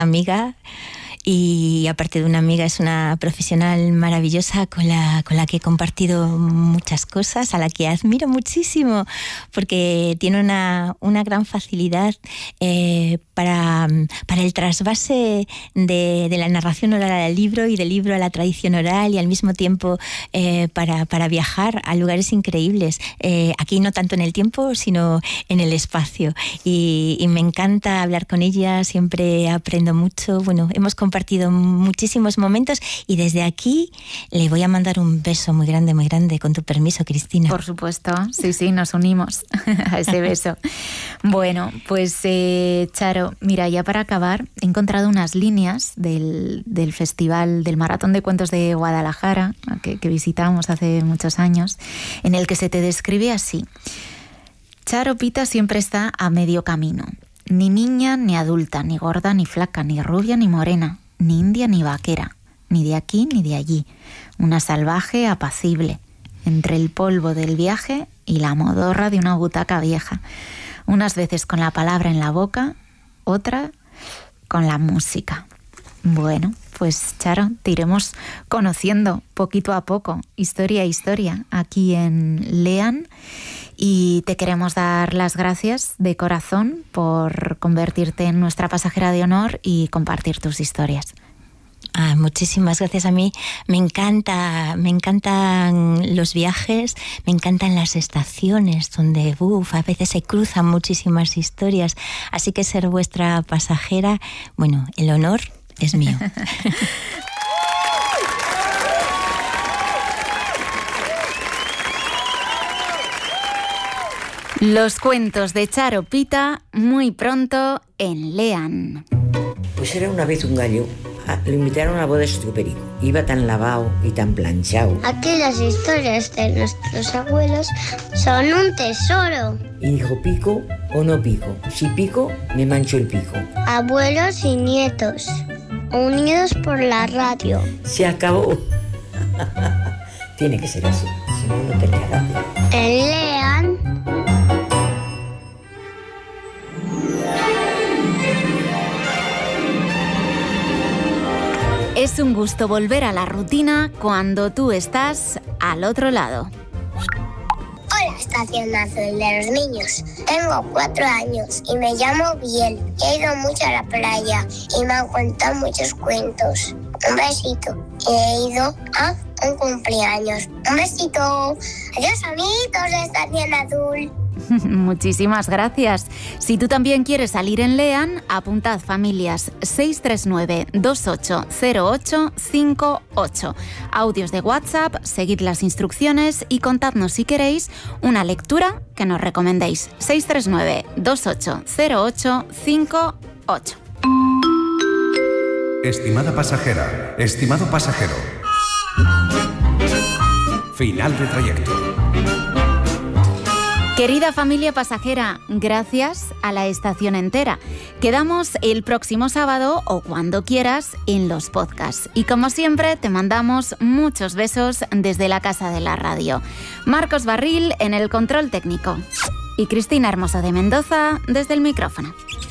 amiga. Y aparte de una amiga, es una profesional maravillosa con la que he compartido muchas cosas, a la que admiro muchísimo, porque tiene una gran facilidad para el trasvase de la narración oral al libro y del libro a la tradición oral, y al mismo tiempo para viajar a lugares increíbles. Aquí no tanto en el tiempo, sino en el espacio. Y me encanta hablar con ella, siempre aprendo mucho. Bueno, hemos compartido muchísimos momentos y desde aquí le voy a mandar un beso muy grande, con tu permiso, Cristina. Por supuesto, sí, nos unimos a ese beso. Bueno, pues Charo, mira, ya para acabar, he encontrado unas líneas del Festival del Maratón de Cuentos de Guadalajara, que visitamos hace muchos años, en el que se te describe así: Charo Pita siempre está a medio camino. Ni niña ni adulta, ni gorda ni flaca, ni rubia ni morena, ni india ni vaquera, ni de aquí ni de allí. Una salvaje apacible, entre el polvo del viaje y la modorra de una butaca vieja. Unas veces con la palabra en la boca, otra con la música. Bueno, pues Charo, te iremos conociendo poquito a poco, historia a historia, aquí en Lean. Y te queremos dar las gracias de corazón por convertirte en nuestra pasajera de honor y compartir tus historias. Muchísimas gracias. A mí me encantan los viajes, me encantan las estaciones donde a veces se cruzan muchísimas historias. Así que ser vuestra pasajera, bueno, el honor es mío. Los cuentos de Charo Pita, muy pronto en Lean. Pues era una vez un gallo. Lo invitaron a la boda de su perico. Iba tan lavado y tan planchado. Aquí las historias de nuestros abuelos son un tesoro. Y dijo, ¿pico o no pico? Si pico, me mancho el pico. Abuelos y nietos, unidos por la radio. Se acabó. Tiene que ser así, si no, no tenía gracia. En Lean. Es un gusto volver a la rutina cuando tú estás al otro lado. Hola, Estación Azul de los Niños. Tengo 4 años y me llamo Biel. He ido mucho a la playa y me han contado muchos cuentos. Un besito. He ido a un cumpleaños. Un besito. Adiós, amiguitos de Estación Azul. Muchísimas gracias. Si tú también quieres salir en Lean, apuntad, familias, 639-280858. Audios de WhatsApp, seguid las instrucciones y contadnos si queréis una lectura que nos recomendéis. 639-280858. Estimada pasajera, estimado pasajero. Final de trayecto. Querida familia pasajera, gracias a la estación entera. Quedamos el próximo sábado o cuando quieras en los podcasts. Y como siempre, te mandamos muchos besos desde la casa de la radio. Marcos Barril en el control técnico. Y Cristina Hermoso de Mendoza desde el micrófono.